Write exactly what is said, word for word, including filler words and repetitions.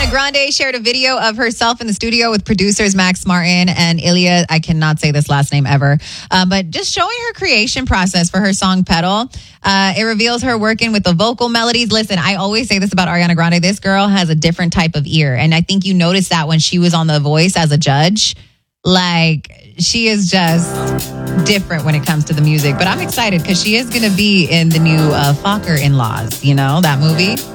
Ariana Grande shared a video of herself in the studio with producers Max Martin and Ilya. I cannot say this last name ever, uh, but just showing her creation process for her song Petal. Uh, it reveals her working with the vocal melodies. Listen, I always say this about Ariana Grande. This girl has a different type of ear. And I think you noticed that when she was on The Voice as a judge. Like, she is just different when it comes to the music. But I'm excited because she is going to be in the new uh, Fokker In-Laws, you know, that movie.